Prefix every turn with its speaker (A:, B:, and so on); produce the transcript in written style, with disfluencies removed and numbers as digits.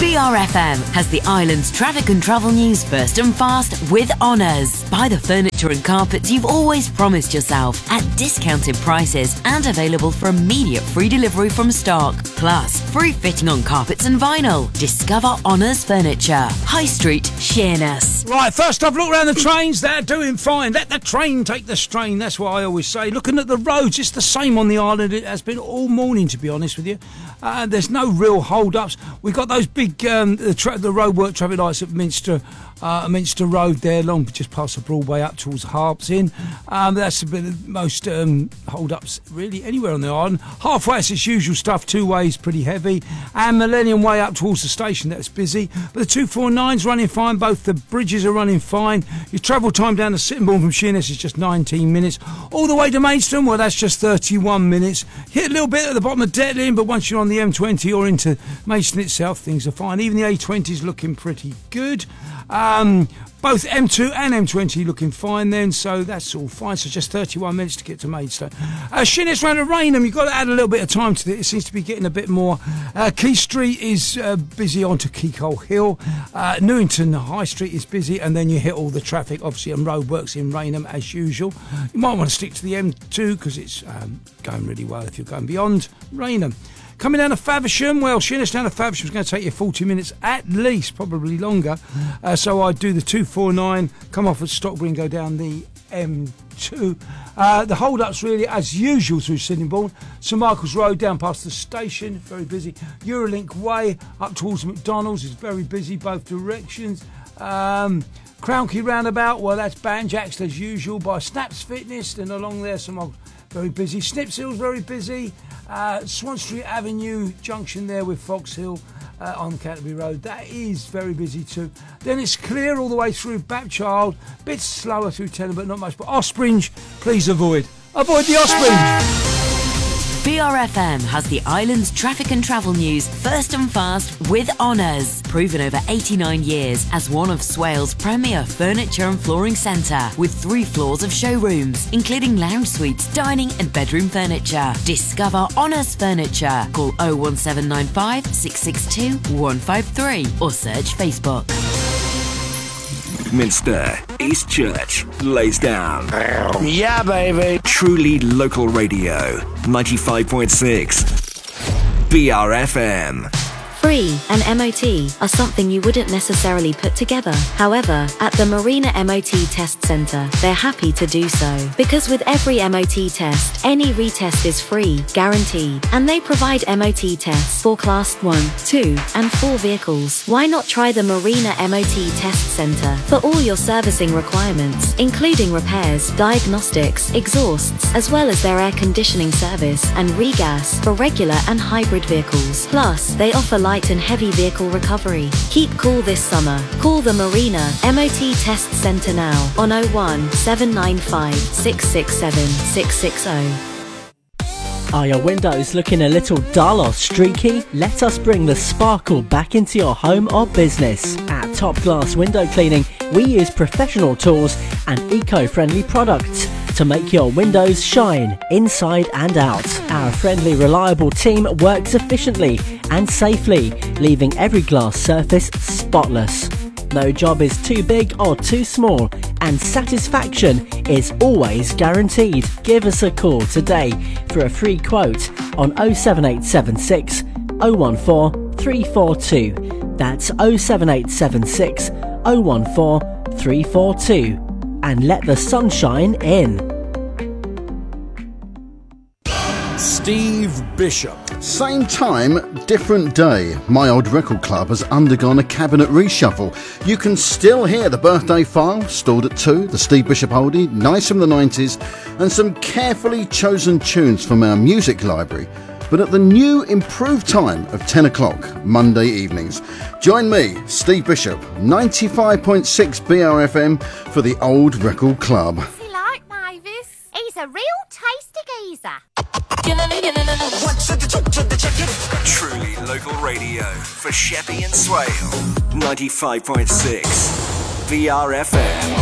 A: BRFM has the island's traffic and travel news first and fast with Honours. Buy the furniture and carpets you've always promised yourself at discounted prices and available for immediate free delivery from stock. Plus, free fitting on carpets and vinyl. Discover Honours Furniture. High Street, Sheerness.
B: Right, first off, look around the trains. They're doing fine. Let the train take the strain. That's what I always say. Looking at the roads, it's the same on the island. It has been all morning, to be honest with you. There's no real hold-ups. We've got those big the roadwork traffic lights at Minster Road there, along just past the Broadway up towards Harps Inn. That's a bit of most hold-ups really anywhere on the island. Halfway, it's its usual stuff. Two ways, pretty heavy. And Millennium Way up towards the station, that's busy. But the 249's running fine. Both the bridges are running fine. Your travel time down to Sittingbourne from Sheerness is just 19 minutes. All the way to Maidstone, well, that's just 31 minutes. Hit a little bit at the bottom of Detling, but once you're on the M20 or into Maidstone itself, things are fine. Even the A20's looking pretty good. Both M2 and M20 looking fine then, so that's all fine. So just 31 minutes to get to Maidstone. Sheerness round to Rainham, you've got to add a little bit of time to it. It seems to be getting a bit more. Quay Street is busy onto Keacole Hill. Newington High Street is busy, and then you hit all the traffic, obviously, and roadworks in Rainham as usual. You might want to stick to the M2 because it's going really well if you're going beyond Rainham. Coming down to Faversham, well, Sheerness down to Faversham is going to take you 40 minutes at least, probably longer. So I'd do the 249, come off at Stockbridge, go down the M2. The hold-ups really, as usual, through Sittingbourne. St Michael's Road down past the station, very busy. Eurolink Way up towards McDonald's is very busy, both directions. Crown Key Roundabout, well, that's Banjacks as usual. By Snaps Fitness, and along there, St Michael's very busy. Snips Hill's very busy. Swan Street Avenue junction there with Fox Hill on Canterbury Road, that is very busy too. Then it's clear all the way through Bapchild, bit slower through Tennant but not much. But Ospringe, please avoid the Ospringe.
A: BRFM has the island's traffic and travel news first and fast with Honours. Proven over 89 years as one of Swales' premier furniture and flooring centre, with 3 floors of showrooms, including lounge suites, dining and bedroom furniture. Discover Honours Furniture. Call 01795 662 153 or search Facebook.
C: Minster, East Church, Laysdown.
D: Yeah, baby.
C: Truly local radio. 95.6 BRFM.
E: Free and MOT are something you wouldn't necessarily put together. However, at the Marina MOT Test Centre, they're happy to do so. Because with every MOT test, any retest is free, guaranteed. And they provide MOT tests for Class 1, 2 and 4 vehicles. Why not try the Marina MOT Test Centre for all your servicing requirements, including repairs, diagnostics, exhausts, as well as their air conditioning service and regas for regular and hybrid vehicles. Plus, they offer light and heavy vehicle recovery. Keep cool this summer. Call the Marina MOT Test Centre now on 01 795 667 660.
F: Are your windows looking a little dull or streaky? Let us bring the sparkle back into your home or business. At Top Glass Window Cleaning, we use professional tools and eco-friendly products to make your windows shine inside and out. Our friendly, reliable team works efficiently and safely, leaving every glass surface spotless. No job is too big or too small, and satisfaction is always guaranteed. Give us a call today for a free quote on 07876 014 342. That's 07876 014 342. And let the sunshine in.
G: Steve Bishop.
H: Same time, different day. My Old Record Club has undergone a cabinet reshuffle. You can still hear the birthday file, stored at 2, the Steve Bishop oldie, nice from the 90s, and some carefully chosen tunes from our music library. But at the new improved time of 10 o'clock, Monday evenings. Join me, Steve Bishop, 95.6 BRFM for the Old Record Club.
I: What's he like, Mavis? He's a real tasty geezer.
C: Truly local radio for Sheppey and Swale. 95.6 BRFM.